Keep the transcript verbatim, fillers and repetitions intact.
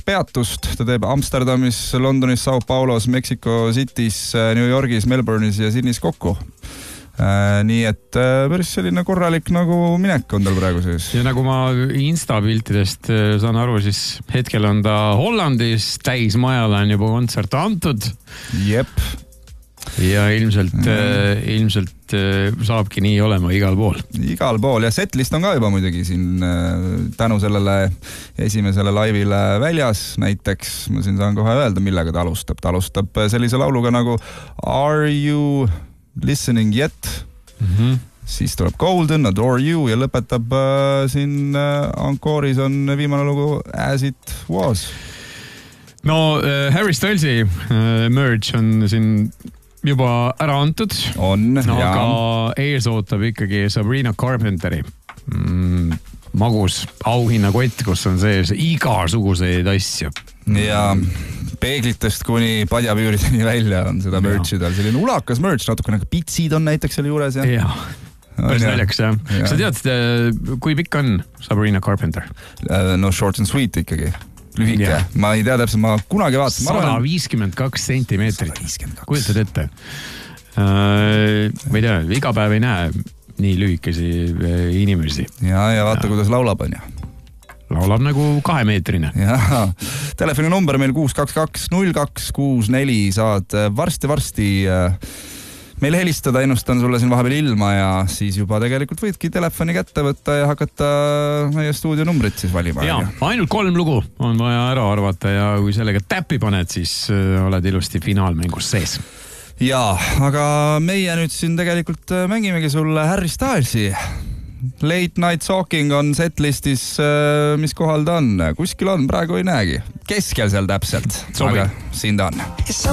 peatust. Ta teeb Amsterdamis, Londonis, Sao Paulos, Mexico City's, New Yorgis, Melbourne'is ja Sydneys kokku. Nii et päris selline korralik nagu minek on tal praegu sees. Ja nagu ma Insta-piltidest saan aru, siis hetkel on ta Hollandis, täismajale on juba kontsert antud. Jep. Ja ilmselt, mm. ilmselt saabki nii olema igal pool. Igal pool ja setlist on ka juba muidugi siin tänu sellele esimesele laivile väljas. Näiteks ma siin saan kohe öelda, millega ta alustab. Ta alustab sellise lauluga nagu Are You Listening Yet? Mm-hmm. Siis tuleb Golden, Adore You ja lõpetab äh, siin äh, Encores on viimane lugu As It Was. No äh, Harry Stylesi äh, merge on siin juba ära antud. On, no, jaa. Aga ees ootab ikkagi Sabrina Carpenteri mm, magus auhinnakott, kus on sees igasuguseid asju. Ja peeglitest kuni padjapüürideni välja on seda merch'i tal. Selline ulakas merch, natuke nagu pitsid on näiteks selle juures. Ja, ja. Päris naljaks, jah. Ja. Sa tead, kui pikk on Sabrina Carpenter? No short and sweet ikkagi. Lühike. Ja. Ma ei tea täpselt, ma kunagi vaatasin. sada viiskümmend kaks sentimeetrit. Kujutad ette? Ma ei tea, iga päev ei näe nii lühikesi inimesi. Ja, ja vaata, ja. Kuidas laulab on ja. Laulab nagu kahemeetrine. Jaa. Telefoni number meil kuus kaks kaks null kaks kuus neli. Saad varsti-varsti meile helistada, ennustan sulle siin vahepeal ilma ja siis juba tegelikult võidki telefoni kätte võtta ja hakata meie stuudio numbrit siis valima. Jaa, ainult kolm lugu on vaja ära arvata ja kui sellega täppi paned, siis oled ilusti finaalmängus sees. Jaa, aga meie nüüd siin tegelikult mängimegi sulle Harry Stylesi. Late Night Talking on setlistis, mis kohal ta on. Kuskil on, praegu ei näegi. Keskel seal täpselt. Sobi. Aga siin ta on.